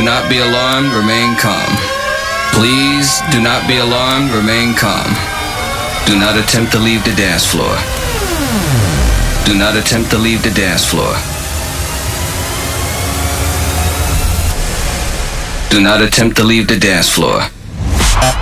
do not be alarmed, remain calm. Please do not be alarmed, remain calm. Do not attempt to leave the dance floor. Do not attempt to leave the dance floor. Do not attempt to leave the dance floor.